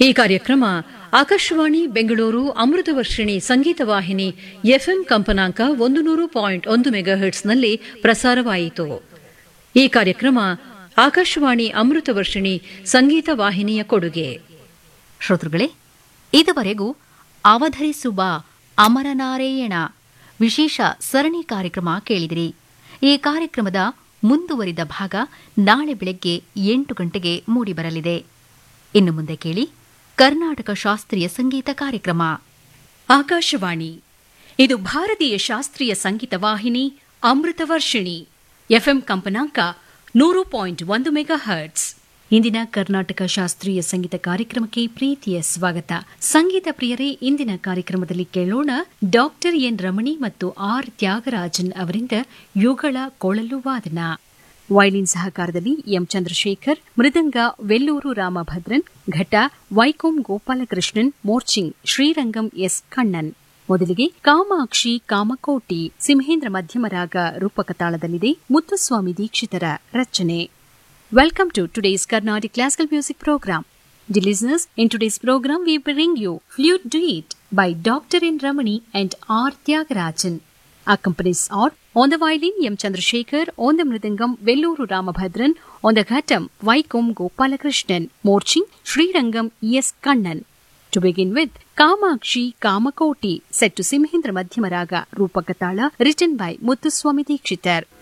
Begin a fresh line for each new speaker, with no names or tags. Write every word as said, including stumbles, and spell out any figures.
ಈ ಕಾರ್ಯಕ್ರಮ ಆಕಾಶವಾಣಿ ಬೆಂಗಳೂರು ಅಮೃತವರ್ಷಿಣಿ ಸಂಗೀತ ವಾಹಿನಿ ಎಫ್ಎಂ ಕಂಪನಾಂಕ ಒಂದು ನೂರು ಪಾಯಿಂಟ್ ಒಂದು ಮೆಗಾಹರ್ಟ್ಸ್ನಲ್ಲಿ ಪ್ರಸಾರವಾಯಿತು. ಈ ಕಾರ್ಯಕ್ರಮ ಆಕಾಶವಾಣಿ ಅಮೃತವರ್ಷಿಣಿ ಸಂಗೀತ ವಾಹಿನಿಯ ಕೊಡುಗೆ.
ಶ್ರೋತೃಗಳೇ, ಇದುವರೆಗೂ ಅವಧರಿಸುವ ಅಮರನಾರಾಯಣ ವಿಶೇಷ ಸರಣಿ ಕಾರ್ಯಕ್ರಮ ಕೇಳಿದಿರಿ. ಈ ಕಾರ್ಯಕ್ರಮದ ಮುಂದುವರಿದ ಭಾಗ ನಾಳೆ ಬೆಳಗ್ಗೆ ಎಂಟು ಗಂಟೆಗೆ ಮೂಡಿಬರಲಿದೆ. ಇನ್ನು ಮುಂದೆ ಕೇಳಿ ಕರ್ನಾಟಕ ಶಾಸ್ತ್ರೀಯ ಸಂಗೀತ ಕಾರ್ಯಕ್ರಮ.
ಆಕಾಶವಾಣಿ, ಇದು ಭಾರತೀಯ ಶಾಸ್ತ್ರೀಯ ಸಂಗೀತ ವಾಹಿನಿ ಅಮೃತವರ್ಷಿಣಿ ಎಫ್ಎಂ ಕಂಪನಾಂಕ ನೂರು ಪಾಯಿಂಟ್ ಒಂದು ಮೆಗಾ ಹರ್ಟ್ಸ್. ಇಂದಿನ ಕರ್ನಾಟಕ ಶಾಸ್ತ್ರೀಯ ಸಂಗೀತ ಕಾರ್ಯಕ್ರಮಕ್ಕೆ ಪ್ರೀತಿಯ ಸ್ವಾಗತ. ಸಂಗೀತ ಪ್ರಿಯರೇ, ಇಂದಿನ ಕಾರ್ಯಕ್ರಮದಲ್ಲಿ ಕೇಳೋಣ ಡಾಕ್ಟರ್ ಎನ್ ರಮಣಿ ಮತ್ತು ಆರ್ ತ್ಯಾಗರಾಜನ್ ಅವರಿಂದ ಯುಗಳ ಕೊಳಲು ವಾದನ. ವೈಲಿನ್ ಸಹಕಾರದಲ್ಲಿ ಎಂ ಚಂದ್ರಶೇಖರ್, ಮೃದಂಗ ವೆಲ್ಲೂರು ರಾಮಭದ್ರನ್, ಘಟ ವೈಕೋಂ ಗೋಪಾಲಕೃಷ್ಣನ್, ಮೋರ್ಚಿಂಗ್ ಶ್ರೀರಂಗಂ ಎಸ್ ಕಣ್ಣನ್. ಮೊದಲಿಗೆ ಕಾಮಾಕ್ಷಿ ಕಾಮಕೋಟಿ ಸಿಂಹೇಂದ್ರ ಮಧ್ಯಮರಾಗ ರೂಪಕ ತಾಳದಲ್ಲಿದೆ. ಮುತ್ತುಸ್ವಾಮಿ ದೀಕ್ಷಿತರ ರಚನೆ. Welcome to today's Carnatic Classical Music Program. Dear listeners, in today's program we bring you Flute Duet by Doctor N. Ramani and R. Tyagarajan. Accompanies are on the violin M. Chandrasekhar, on the mridangam Velluru Ramabhadran, on the ghatam Vaikom Gopalakrishnan, Morching Srirangam E S Kannan. To begin with, Kamakshi Kamakoti, set to Simhendra Madhyamaraga Rupakatala, written by Muthuswami Dikshitar.